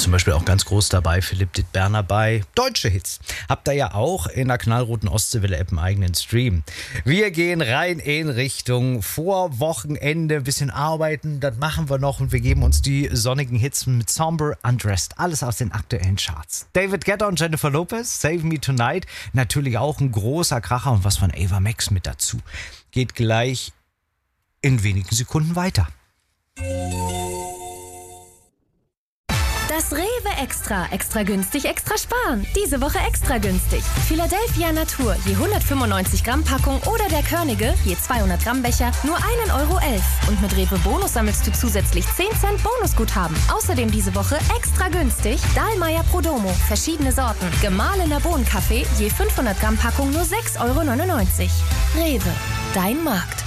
zum Beispiel auch ganz groß dabei, Philipp Dittberner bei Deutsche Hits. Habt ihr ja auch in der knallroten Ostseewelle-App einen eigenen Stream. Wir gehen rein in Richtung Vorwochenende, bisschen arbeiten, das machen wir noch und wir geben uns die sonnigen Hits mit Somber, Undressed, alles aus den aktuellen Charts. David Guetta und Jennifer Lopez, Save Me Tonight, natürlich auch ein großer Kracher und was von Ava Max mit dazu. Geht gleich in wenigen Sekunden weiter. Das Rewe Extra. Extra günstig, extra sparen. Diese Woche extra günstig. Philadelphia Natur, je 195 Gramm Packung oder der Körnige, je 200 Gramm Becher, nur 1,11 Euro. Und mit Rewe Bonus sammelst du zusätzlich 10 Cent Bonusguthaben. Außerdem diese Woche extra günstig Dahlmeier Prodomo, verschiedene Sorten. Gemahlener Bohnenkaffee, je 500 Gramm Packung, nur 6,99 Euro. Rewe, dein Markt.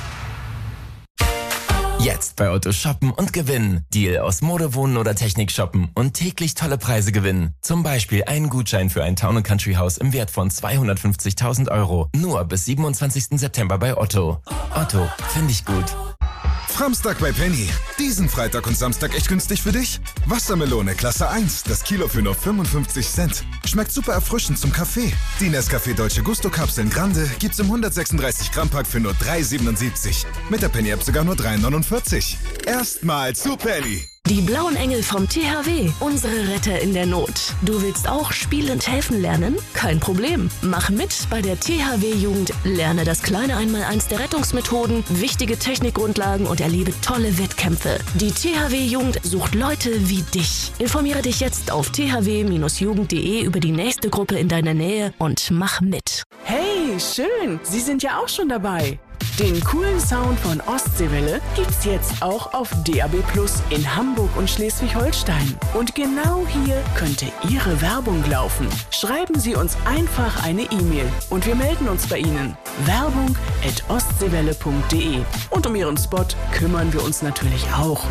Jetzt bei Otto shoppen und gewinnen. Deal aus Mode, Wohnen oder Technik shoppen und täglich tolle Preise gewinnen. Zum Beispiel einen Gutschein für ein Town & Country Haus im Wert von 250.000 Euro. Nur bis 27. September bei Otto. Otto, finde ich gut. Samstag bei Penny. Diesen Freitag und Samstag echt günstig für dich? Wassermelone Klasse 1, das Kilo für nur 55 Cent. Schmeckt super erfrischend zum Kaffee. Die Nescafé Dolce Gusto Kapseln Grande gibt's im 136 Gramm Pack für nur 3,77. Mit der Penny App sogar nur 3,49. Erstmal zu Penny. Die blauen Engel vom THW, unsere Retter in der Not. Du willst auch spielend helfen lernen? Kein Problem. Mach mit bei der THW-Jugend. Lerne das kleine Einmaleins der Rettungsmethoden, wichtige Technikgrundlagen und erlebe tolle Wettkämpfe. Die THW-Jugend sucht Leute wie dich. Informiere dich jetzt auf thw-jugend.de über die nächste Gruppe in deiner Nähe und mach mit. Hey, schön! Sie sind ja auch schon dabei. Den coolen Sound von Ostseewelle gibt's jetzt auch auf DAB+ in Hamburg und Schleswig-Holstein. Und genau hier könnte Ihre Werbung laufen. Schreiben Sie uns einfach eine E-Mail und wir melden uns bei Ihnen. Werbung@ostseewelle.de. Und um Ihren Spot kümmern wir uns natürlich auch.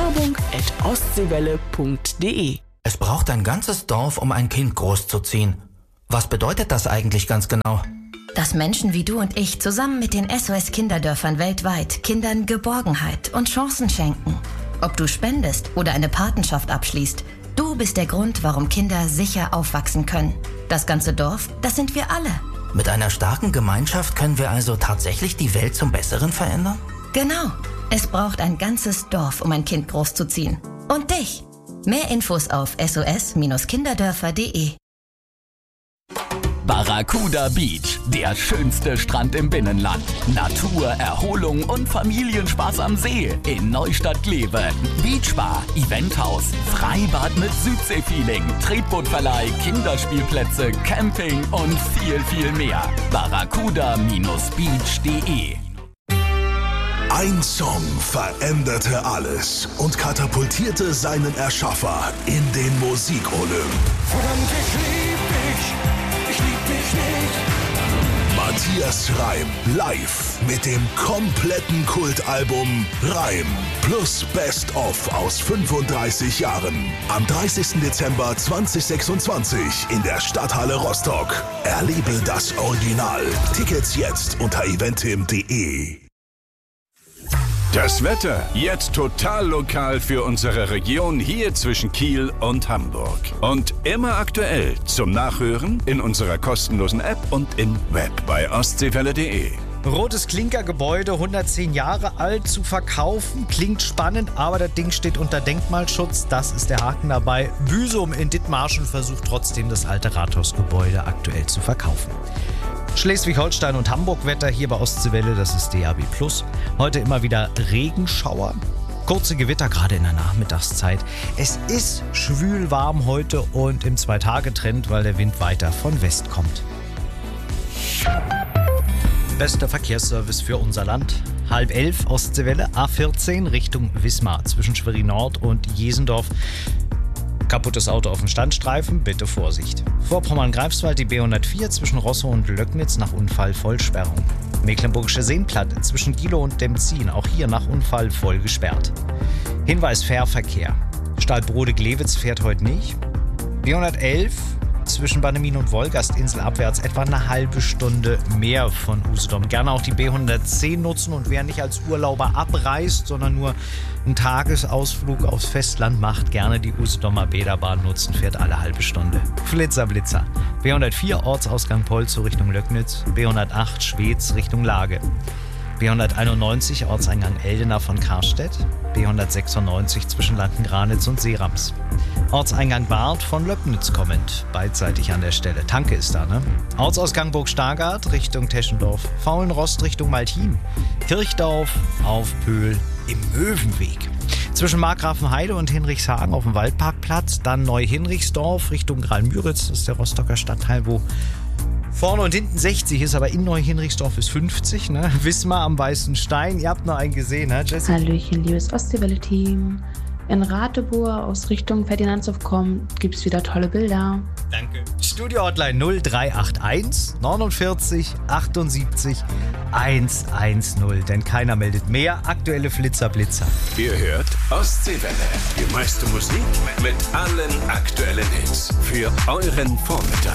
Werbung@ostseewelle.de. Es braucht ein ganzes Dorf, um ein Kind großzuziehen. Was bedeutet das eigentlich ganz genau? Dass Menschen wie du und ich zusammen mit den SOS-Kinderdörfern weltweit Kindern Geborgenheit und Chancen schenken. Ob du spendest oder eine Patenschaft abschließt, du bist der Grund, warum Kinder sicher aufwachsen können. Das ganze Dorf, das sind wir alle. Mit einer starken Gemeinschaft können wir also tatsächlich die Welt zum Besseren verändern? Genau. Es braucht ein ganzes Dorf, um ein Kind großzuziehen. Und dich. Mehr Infos auf sos-kinderdörfer.de. Barracuda Beach, der schönste Strand im Binnenland. Natur, Erholung und Familienspaß am See in Neustadt-Glewe. Beachbar, Eventhaus, Freibad mit Südseefeeling, Tretbootverleih, Kinderspielplätze, Camping und viel, viel mehr. barracuda-beach.de. Ein Song veränderte alles und katapultierte seinen Erschaffer in den Musikolymp. Verdammt, ich lieb dich nicht. Matthias Reim live mit dem kompletten Kultalbum Reim plus Best of aus 35 Jahren. Am 30. Dezember 2026 in der Stadthalle Rostock. Erlebe das Original. Tickets jetzt unter eventim.de. Das Wetter jetzt total lokal für unsere Region hier zwischen Kiel und Hamburg. Und immer aktuell zum Nachhören in unserer kostenlosen App und im Web bei ostseewelle.de. Rotes Klinkergebäude, 110 Jahre alt, zu verkaufen. Klingt spannend, aber das Ding steht unter Denkmalschutz. Das ist der Haken dabei. Büsum in Dithmarschen versucht trotzdem, das alte Rathausgebäude aktuell zu verkaufen. Schleswig-Holstein und Hamburg-Wetter hier bei Ostseewelle, das ist DAB+. Heute immer wieder Regenschauer. Kurze Gewitter, gerade in der Nachmittagszeit. Es ist schwül warm heute und im 2-Tage-Trend, weil der Wind weiter von West kommt. Bester Verkehrsservice für unser Land. 10:30 Ostseewelle, A14 Richtung Wismar zwischen Schwerin Nord und Jesendorf. Kaputtes Auto auf dem Standstreifen, bitte Vorsicht. Vorpommern-Greifswald die B104 zwischen Rosso und Löcknitz nach Unfall Vollsperrung. Mecklenburgische Seenplatte zwischen Gilow und Demzin, auch hier nach Unfall voll gesperrt. Hinweis Fährverkehr. Stahlbrode-Glewitz fährt heute nicht. B111 zwischen Bannemin und Wolgastinsel abwärts etwa eine halbe Stunde mehr von Usedom. Gerne auch die B110 nutzen und wer nicht als Urlauber abreist, sondern nur einen Tagesausflug aufs Festland macht, gerne die Usedomer Bäderbahn nutzen, fährt alle halbe Stunde. Blitzer. B104 Ortsausgang Polzow Richtung Löcknitz, B108 Schweetz Richtung Lage. B191 Ortseingang Eldena von Karstedt, B196 zwischen Landengranitz und Seerams. Ortseingang Barth von Löppnitz kommend, beidseitig an der Stelle. Tanke ist da, ne? Ortsausgang Burg Stargard Richtung Teschendorf, Faulenrost Richtung Maltin, Kirchdorf auf Pöhl im Möwenweg. Zwischen Markgrafenheide und Hinrichshagen auf dem Waldparkplatz, dann Neu-Hinrichsdorf Richtung Graal-Müritz, das ist der Rostocker Stadtteil, wo vorne und hinten 60 ist, aber in Neu-Hinrichsdorf ist 50, ne? Wismar am Weißen Stein, ihr habt noch einen gesehen, ne, Jesse? Hallöchen, liebes Ostseewelle-Team. In Ratibor aus Richtung Ferdinandshof kommt, gibt's wieder tolle Bilder. Danke. Studio-Hotline 0381 49 78 110, denn keiner meldet mehr. Aktuelle Blitzer. Ihr hört Ostseewelle. Die meiste Musik mit allen aktuellen Hits für euren Vormittag.